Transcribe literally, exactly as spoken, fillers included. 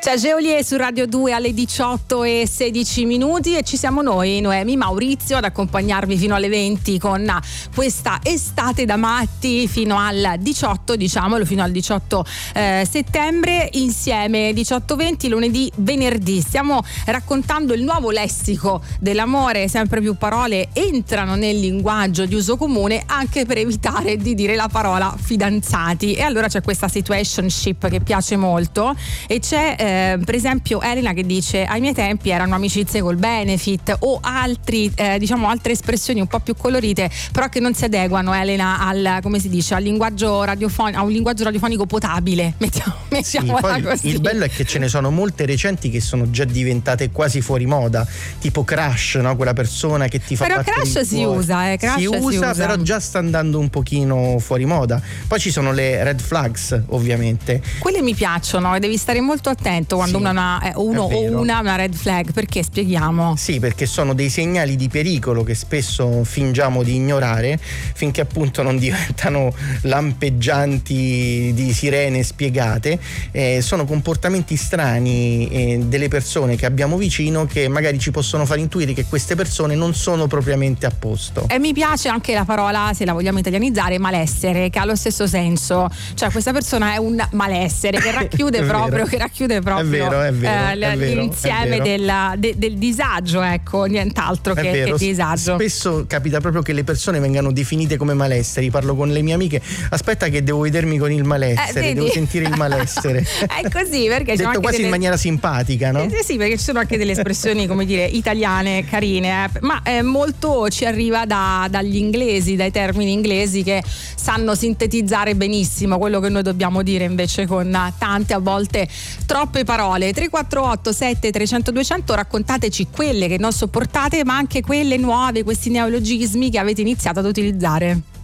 C'è Geolier su Radio due alle diciotto e sedici minuti e ci siamo noi, Noemi, Maurizio, ad accompagnarvi fino alle venti con questa estate da matti fino al diciotto, diciamolo, fino al diciotto eh, settembre, insieme diciotto venti, lunedì, venerdì. Stiamo raccontando il nuovo lessico dell'amore, sempre più parole entrano nel linguaggio di uso comune anche per evitare di dire la parola fidanzati. E allora c'è questa situationship che piace molto e c'è eh, per esempio Elena che dice: ai miei tempi erano amicizie col benefit, o altri eh, diciamo altre espressioni un po' più colorite però che non si adeguano, Elena, al, come si dice, al linguaggio radiofonico, a un linguaggio radiofonico potabile, mettiamo, mettiamola sì, così. Il bello è che ce ne sono molte recenti che sono già diventate quasi fuori moda, tipo crush, no? Quella persona che ti fa però crush si usa, eh, crush si usa, si usa però già sta andando un pochino fuori moda. Poi ci sono le red flags, ovviamente. Quelle mi piacciono e devi stare molto attento quando sì, uno, una, eh, uno o una una red flag, perché spieghiamo? Sì, perché sono dei segnali di pericolo che spesso fingiamo di ignorare finché appunto non diventano lampeggianti di sirene spiegate. Eh, sono comportamenti strani eh, delle persone che abbiamo vicino che magari ci possono far intuire che queste persone non sono propriamente a posto. E mi piace anche la parola, se la vogliamo italianizzare, malessere, che ha lo stesso senso, cioè questa persona è un malessere che racchiude proprio che racchiude proprio è vero, è vero, eh, è vero, l'insieme è vero. Della, de, del disagio, ecco, nient'altro che, che disagio. Spesso capita proprio che le persone vengano definite come malesseri. Parlo con le mie amiche: aspetta che devo vedermi con il malessere, eh, devo sentire il malessere. È così, perché detto anche quasi delle... in maniera simpatica, no? Eh, sì, perché ci sono anche delle espressioni, come dire, italiane, carine, eh. ma eh, molto ci arriva da, dagli inglesi, dai termini inglesi che sanno sintetizzare benissimo quello che noi dobbiamo dire invece con tante, a volte troppe parole. Tre quattro otto sette trecento duecento, raccontateci quelle che non sopportate ma anche quelle nuove, questi neologismi che avete iniziato ad utilizzare.